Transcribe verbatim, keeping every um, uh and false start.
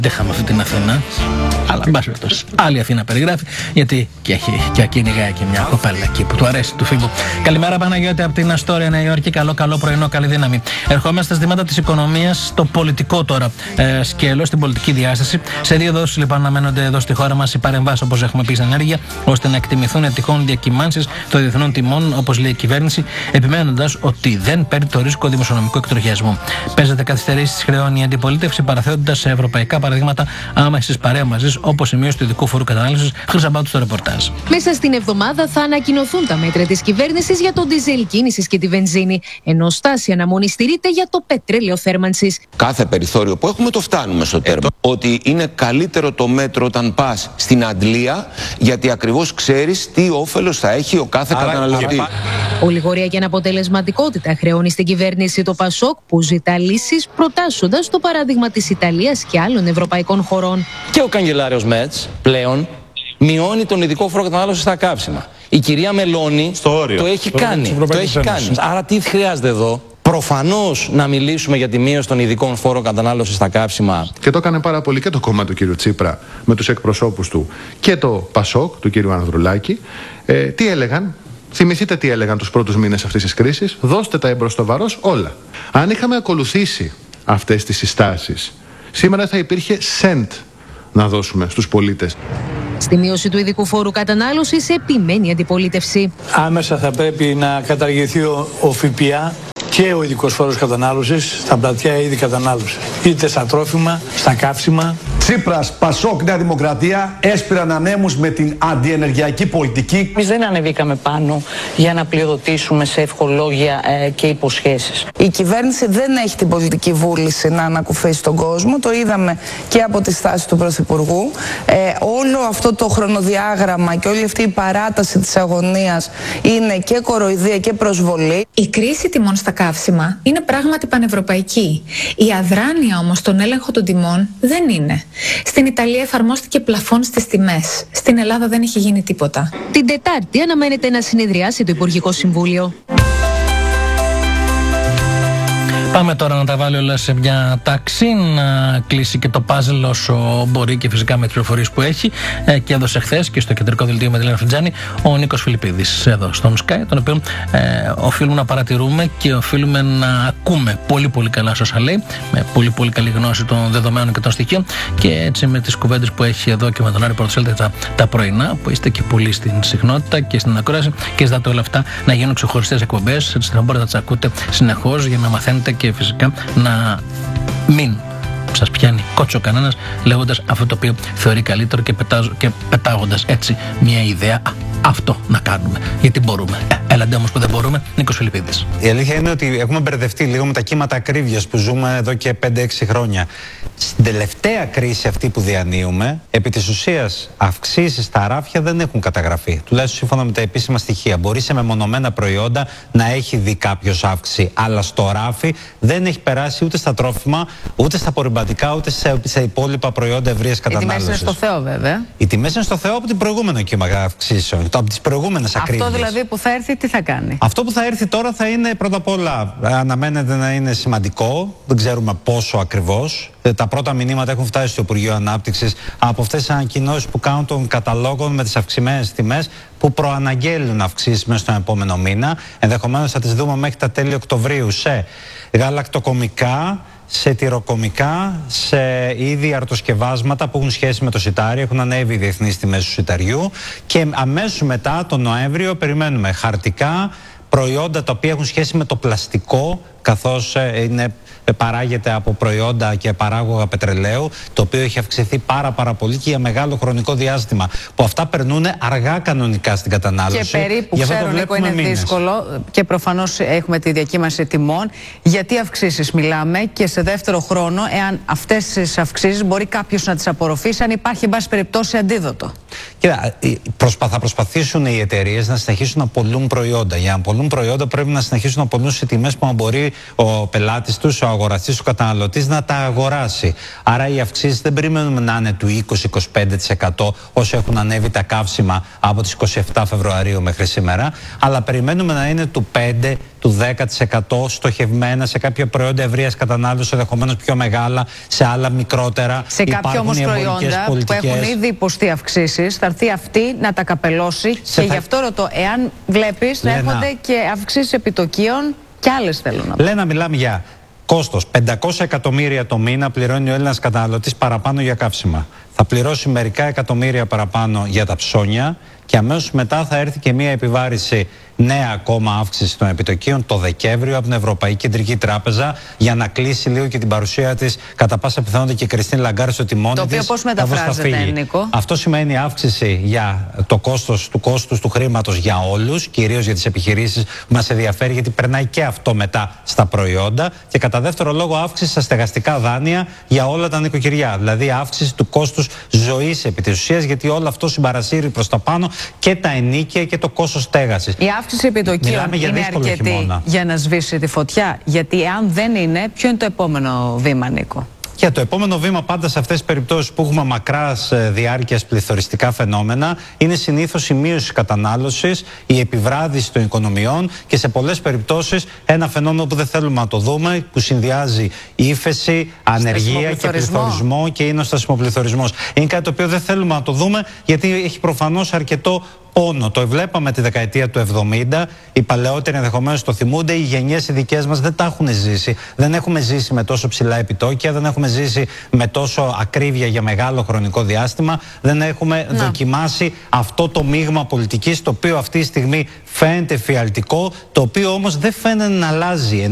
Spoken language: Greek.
Δεν είχαμε αυτή την Αθήνα, αλλά εν πάση περιπτώσει άλλη Αθήνα περιγράφει, γιατί και έχει και κυνηγάει και μια κοπέλα εκεί που του αρέσει του φίλου. Καλημέρα Παναγιώτη από την Αστόρια, Νέα Υόρκη. Καλό, καλό πρωινό, καλή δύναμη. Ερχόμαστε στα ζητήματα της οικονομίας, στο πολιτικό τώρα ε, σκέλος, στην πολιτική διάσταση. Σε δύο δόσεις λοιπόν αναμένονται εδώ στη χώρα μας οι παρεμβάσεις, όπως έχουμε πει, στην ενέργεια, ώστε να εκτιμηθούν τυχόν διακυμάνσεις των διεθνών τιμών, όπως λέει η κυβέρνηση, επιμένοντας ότι δεν παίρνει το ρίσκο δημοσιονομικού εκτροχιασμού. Παίζεται καθυστερήσεις, χρεώνει η αντιπολίτευση, παραθέτοντας σε ευρωπαϊκά παραδείγματα άμεσης παρέμβασης, όπως η μείωση του ειδικού φόρου κατανάλωσης. Χρυσαμπάτου στο ρεπορτάζ. Μέσα στην εβδομάδα θα ανακοινωθούν τα μέτρα της κυβέρνησης για τον ντίζελ κίνησης και τη βενζίνη, ενώ στάση αναμονή στηρείται για το πετρέλαιο θέρμανσης. Κάθε περιθώριο που έχουμε το φτάνουμε στο τέρμα. Ε, ότι είναι καλύτερο το μέτρο όταν πας στην αντλία, γιατί ακριβώς ξέρεις τι όφελος θα έχει ο κάθε καταναλωτή. Ολιγορία για αναποτελεσματικότητα χρεώνει στην κυβέρνηση το Πασόκ, που ζητά λύσεις προτάσσοντας το παράδειγμα της Ιταλίας και άλλων ευρωπαϊκών χωρών. Και ο καγκελάριος Μέτς πλέον μειώνει τον ειδικό φόρο κατανάλωσης στα καύσιμα. Η κυρία Μελώνη το έχει κάνει. Το έχει κάνει. Άρα τι χρειάζεται εδώ? Προφανώς να μιλήσουμε για τη μείωση των ειδικών φόρων κατανάλωσης στα καύσιμα. Και το έκανε πάρα πολύ και το κόμμα του κύριου Τσίπρα με τους εκπροσώπους του και το Πασόκ του κύριου Ανδρουλάκη. Ε, τι έλεγαν? Θυμηθείτε τι έλεγαν τους πρώτους μήνες αυτής της κρίσης. Δώστε τα εμπροστοβαρός όλα. Αν είχαμε ακολουθήσει αυτές τις συστάσεις, σήμερα θα υπήρχε σεντ να δώσουμε στους πολίτες. Στη μείωση του ειδικού φόρου κατανάλωσης επιμένει η αντιπολίτευση. Άμεσα θα πρέπει να καταργηθεί ο, ο ΦΠΑ και ο ειδικός φόρος κατανάλωσης στα πλατιά είδη κατανάλωσης. Είτε στα τρόφιμα, στα καύσιμα. Τσίπρας, Πασόκ, Νέα Δημοκρατία έσπηραν ανέμους με την αντιενεργειακή πολιτική. Εμείς δεν ανεβήκαμε πάνω για να πληροτήσουμε σε ευχολόγια ε, και υποσχέσεις. Η κυβέρνηση δεν έχει την πολιτική βούληση να ανακουφίσει τον κόσμο. Το είδαμε και από τη στάση του Πρωθυπουργού. Ε, όλο αυτό το χρονοδιάγραμμα και όλη αυτή η παράταση της αγωνίας είναι και κοροϊδία και προσβολή. Η κρίση τιμών στα καύσιμα είναι πράγματι πανευρωπαϊκή. Η αδράνεια όμως στον έλεγχο των τιμών δεν είναι. Στην Ιταλία εφαρμόστηκε πλαφόν στις τιμές. Στην Ελλάδα δεν έχει γίνει τίποτα. Την Τετάρτη αναμένεται να συνεδριάσει το Υπουργικό Συμβούλιο. Πάμε τώρα να τα βάλει όλα σε μια τάξη, να κλείσει και το πάζλ όσο μπορεί και φυσικά με τις πληροφορίες που έχει. Ε, και έδωσε χθες και στο κεντρικό δελτίο με τη Λένα Φριτζάνη ο Νίκος Φιλιππίδης εδώ στον Sky, τον οποίο ε, οφείλουμε να παρατηρούμε και οφείλουμε να ακούμε πολύ πολύ καλά όσα λέει, με πολύ πολύ καλή γνώση των δεδομένων και των στοιχείων, και έτσι με τις κουβέντες που έχει εδώ και με τον Άρη Πορτοσέλτη τα, τα πρωινά, που είστε και πολύ στην συχνότητα και στην ακρόαση και ζητάτε όλα αυτά να γίνουν ξεχωριστές εκπομπές, έτσι να μπορείτε να τις ακούτε συνεχώς για να μαθαίνετε και φυσικά να μην σας πιάνει κότσο κανένας λέγοντας αυτό το οποίο θεωρεί καλύτερο και, πετάζω, και πετάγοντας έτσι μια ιδέα. Α, αυτό να κάνουμε, γιατί μπορούμε. Ε, έλαντε όμως που δεν μπορούμε. Νίκος Φιλιππίδης. Η αλήθεια είναι ότι έχουμε μπερδευτεί λίγο με τα κύματα ακρίβειας που ζούμε εδώ και πέντε έξι χρόνια. Στην τελευταία κρίση αυτή που διανύουμε, επί της ουσίας αυξήσεις στα ράφια δεν έχουν καταγραφεί. Τουλάχιστον σύμφωνα με τα επίσημα στοιχεία. Μπορεί σε μεμονωμένα προϊόντα να έχει δει κάποιος αύξηση, αλλά στο ράφι δεν έχει περάσει ούτε στα τρόφιμα, ούτε στα απορριμπαντικά, ούτε σε, σε υπόλοιπα προϊόντα ευρείας κατανάλωσης. Οι τιμές είναι στο Θεό, βέβαια. Οι τιμές είναι στο Θεό από την προηγούμενη κύμα αυξήσεων, από τις προηγούμενες ακρίβειες. Αυτό δηλαδή που θα έρθει, τι θα κάνει? Αυτό που θα έρθει τώρα θα είναι πρώτα απ' όλα, αναμένεται να είναι σημαντικό, δεν ξέρουμε πόσο ακριβώς. Τα πρώτα μηνύματα έχουν φτάσει στο Υπουργείο Ανάπτυξης από αυτές τις ανακοινώσεις που κάνουν των καταλόγων με τις αυξημένες τιμές που προαναγγέλουν αυξήσεις μέσα στον επόμενο μήνα. Ενδεχομένως θα τις δούμε μέχρι τα τέλη Οκτωβρίου σε γαλακτοκομικά, σε τυροκομικά, σε είδη αρτοσκευάσματα που έχουν σχέση με το σιτάρι, έχουν ανέβει οι διεθνείς τιμές του σιταριού, και αμέσως μετά τον Νοέμβριο περιμένουμε χαρτικά, προϊόντα τα οποία έχουν σχέση με το πλαστικό, καθώς είναι, παράγεται από προϊόντα και παράγωγα πετρελαίου, το οποίο έχει αυξηθεί πάρα πάρα πολύ και για μεγάλο χρονικό διάστημα, που αυτά περνούν αργά κανονικά στην κατανάλωση. Και περίπου, ξέρω Νίκο, είναι μήνες. Δύσκολο και προφανώς έχουμε τη διακύμανση τιμών. Γιατί αυξήσεις μιλάμε, και σε δεύτερο χρόνο, εάν αυτές τις αυξήσεις μπορεί κάποιος να τις απορροφήσει, αν υπάρχει εν πάση περιπτώσει αντίδοτο. Κοίτα, θα προσπαθήσουν οι εταιρείες να συνεχίσουν να πωλούν προϊόντα. Για να πωλούν προϊόντα πρέπει να συνεχίσουν να πωλούν σε τιμές που να μπορεί μπορεί ο πελάτης τους, ο αγοραστής, ο καταναλωτής να τα αγοράσει. Άρα οι αυξήσεις δεν περιμένουμε να είναι του είκοσι με είκοσι πέντε τοις εκατό όσο έχουν ανέβει τα καύσιμα από τις είκοσι επτά Φεβρουαρίου μέχρι σήμερα, αλλά περιμένουμε να είναι του πέντε του δέκα τοις εκατό στοχευμένα σε κάποια προϊόντα ευρείας κατανάλωσης, ενδεχομένως πιο μεγάλα, σε άλλα μικρότερα. Σε κάποια όμως προϊόντα πολιτικές που έχουν ήδη υποστεί αυξήσεις, θα έρθει αυτή να τα καπελώσει. Σε και θα... γι' αυτό ρωτώ, εάν βλέπεις να έρχονται και αυξήσεις επιτοκίων και άλλες, θέλω να πω. Λένα, μιλάμε για κόστος. πεντακόσια εκατομμύρια το μήνα πληρώνει ο Έλληνας καταναλωτής παραπάνω για καύσιμα. Θα πληρώσει μερικά εκατομμύρια παραπάνω για τα ψώνια και αμέσως μετά θα έρθει και μια επιβάρηση, νέα ακόμα αύξηση των επιτοκίων το Δεκέμβριο από την Ευρωπαϊκή Κεντρική Τράπεζα, για να κλείσει λίγο και την παρουσία της κατά πάσα πιθανότητα και η Κριστίν Λαγκάρντ στο τιμόνι της. Το οποίο πώς μεταφράζεται, Νίκο? Αυτό σημαίνει αύξηση για το κόστος του κόστους του χρήματος για όλους, κυρίως για τις επιχειρήσεις που μας ενδιαφέρει, γιατί περνάει και αυτό μετά στα προϊόντα. Και κατά δεύτερο λόγο, αύξηση στα στεγαστικά δάνεια για όλα τα νοικοκυριά. Δηλαδή αύξηση του κόστους ζωής επί της ουσίας, γιατί όλο αυτό συμπαρασύρει προς τα πάνω και τα ενοίκια και το κόστος στέγασης. Η αύξηση επιτοκίων είναι αρκετή χειμώνα για να σβήσει τη φωτιά? Γιατί αν δεν είναι, ποιο είναι το επόμενο βήμα, Νίκο? Και το επόμενο βήμα πάντα σε αυτές τις περιπτώσεις που έχουμε μακράς διάρκειας πληθωριστικά φαινόμενα είναι συνήθως η μείωση κατανάλωσης, η επιβράδυση των οικονομιών και σε πολλές περιπτώσεις ένα φαινόμενο που δεν θέλουμε να το δούμε, που συνδυάζει ύφεση, ανεργία και πληθωρισμό και είναι ο στασιμοπληθωρισμός. Είναι κάτι το οποίο δεν θέλουμε να το δούμε, γιατί έχει προφανώς αρκετό πόνο. Το βλέπαμε τη δεκαετία του εβδομήντα, οι παλαιότεροι ενδεχομένως το θυμούνται, οι γενιές οι δικές μας δεν τα έχουν ζήσει. Δεν έχουμε ζήσει με τόσο ψηλά επιτόκια, δεν έχουμε ζήσει με τόσο ακρίβεια για μεγάλο χρονικό διάστημα, δεν έχουμε να. δοκιμάσει αυτό το μείγμα πολιτικής, το οποίο αυτή τη στιγμή φαίνεται φιαλτικό, το οποίο όμως δεν φαίνεται να αλλάζει.